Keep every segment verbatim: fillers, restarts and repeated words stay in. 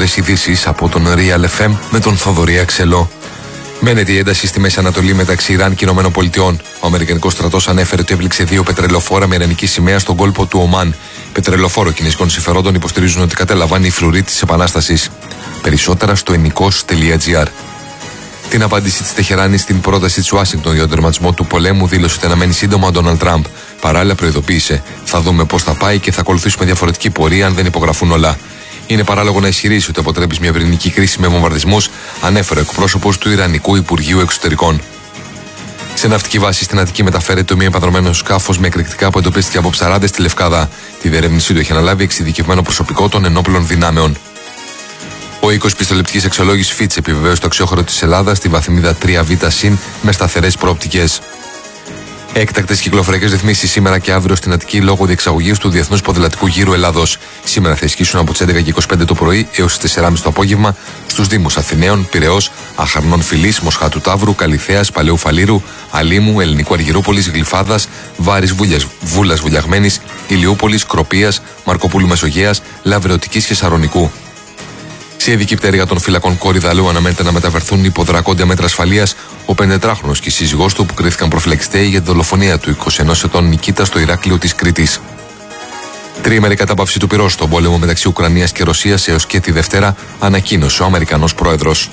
ώρες ειδήσεις από τον Real εφ εμ με τον Θοδωρή Αξελό. Μένεται η ένταση στη Μέση Ανατολή μεταξύ Ιράν και Ηνωμένων Πολιτειών. Ο Αμερικανικός στρατός ανέφερε ότι έβληξε δύο πετρελοφόρα με ιρανική σημαία στον κόλπο του Ομάν. Πετρελοφόρο κινέζικων συμφερόντων υποστηρίζουν ότι κατέλαβαν οι φρουροί της Επανάστασης. Περισσότερα στο ενικός τελεία τζι άρ. Την απάντηση της Τεχεράνης στην πρόταση της Ουάσιγκτον για τον τερματισμό του πολέμου δήλωσε ότι αναμένει σύντομα ο Ντόναλντ Τραμπ. Παράλληλα, προειδοποίησε: θα δούμε πώς θα πάει και θα ακολουθήσουμε διαφορετική πορεία αν δεν υπογραφούν όλα. Είναι παράλογο να ισχυρίσει ότι αποτρέπει μια πυρηνική κρίση με βομβαρδισμούς, ανέφερε ο εκπρόσωπος του Ιρανικού Υπουργείου Εξωτερικών. Σε ναυτική βάση στην Αττική μεταφέρεται το μη επανδρωμένο σκάφος με εκρηκτικά που εντοπίστηκε από ψαράδες στη Λευκάδα. Τη διερεύνησή του έχει αναλάβει εξειδικευμένο προσωπικό των ενόπλων δυνάμεων. Ο οίκος πιστοληπτικής αξιολόγησης Fitch επιβεβαίωσε το αξιόχωρο της Ελλάδας στη βαθμίδα τρία β συν με σταθερές προοπτικές. Έκτακτες κυκλοφοριακές ρυθμίσεις σήμερα και αύριο στην Αττική λόγω διεξαγωγής του Διεθνούς Ποδηλατικού Γύρου Ελλάδος. Σήμερα θα ισχύσουν από τις έντεκα και είκοσι πέντε το πρωί έως τις τέσσερις και μισή το απόγευμα στους Δήμους Αθηναίων, Πειραιώς, Αχαρνών Φιλής, Μοσχάτου Ταύρου, Καλιθέας, Παλαιού Φαλήρου, Αλήμου, Ελληνικού Αργυρούπολης, Γλυφάδας, Βάρης Βούλας Βουλιαγμένης, Ηλιούπολης, Κροπίας, Μαρκοπούλου Μεσογείας, Λαβρεωτικής και Σαρονικού. Σε ειδική πτέρυγα των φυλακών Κορυδαλού αναμένεται να μεταφερθούν υπό δρακόντια μέτρα ασφαλείας ο πενηντετράχρονος και η σύζυγός του που κρίθηκαν προφυλακιστέοι για τη δολοφονία του εικοσιενός ετών Νικήτα στο Ηράκλειο της Κρήτης. Τριήμερη κατάπαυση του πυρός στον πόλεμο μεταξύ Ουκρανίας και Ρωσίας έως και τη Δευτέρα, ανακοίνωσε ο Αμερικανός πρόεδρος.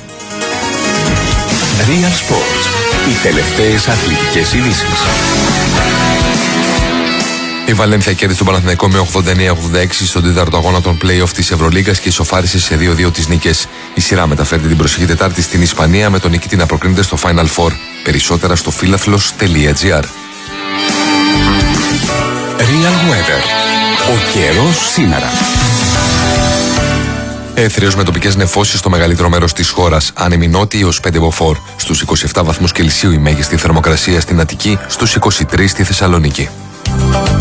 Real Sports. Οι τελευταίες αθλητικές ειδήσεις. Η Βαλένθια κέρδισε τον Παναθηναϊκό με ογδόντα εννέα ογδόντα έξι στον τέταρτο αγώνα των play-off της Ευρωλίγκας και ισοφάρισε σε δύο δύο τις νίκες. Η σειρά μεταφέρεται την προσεχή Τετάρτη στην Ισπανία με τον νικητή να προκρίνεται στο Final Four. Περισσότερα στο φίλαθλος τελεία τζι άρ. Real Weather. Ο καιρός σήμερα. Έθριος με τοπικές νεφώσεις στο μεγαλύτερο μέρος της χώρας. Άνεμοι νότιοι ως πέντε μποφόρ. Στους είκοσι επτά βαθμούς Κελσίου η μέγιστη θερμοκρασία στην Αττική, στους είκοσι τρεις στη Θεσσαλονίκη.